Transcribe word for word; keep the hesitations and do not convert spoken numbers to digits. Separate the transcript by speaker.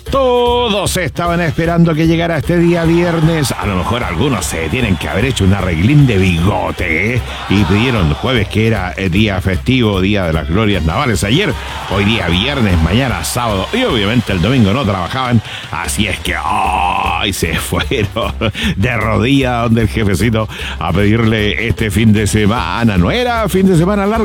Speaker 1: Todos estaban esperando que llegara este día viernes. A lo mejor algunos se tienen que haber hecho un arreglín de bigote, ¿eh? Y pidieron jueves, que era el día festivo, día de las glorias navales ayer. Hoy día viernes, mañana sábado y obviamente el domingo no trabajaban. Así es que ¡ay! Se fueron de rodillas donde el jefecito a pedirle este fin de semana. No era fin de semana largo.